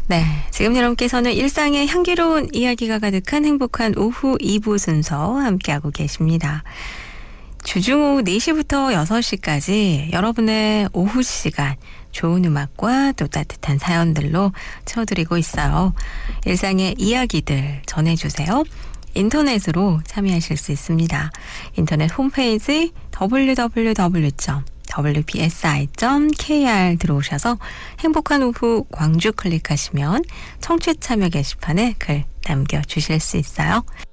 네, 지금 여러분께서는 일상의 향기로운 이야기가 가득한 행복한 오후 2부 순서 함께하고 계십니다. 주중 오후 4시부터 6시까지 여러분의 오후 시간 좋은 음악과 또 따뜻한 사연들로 채워드리고 있어요. 일상의 이야기들 전해주세요. 인터넷으로 참여하실 수 있습니다. 인터넷 홈페이지 www.wbsi.kr 들어오셔서 행복한 오후 광주 클릭하시면 청취 참여 게시판에 글 남겨주실 수 있어요.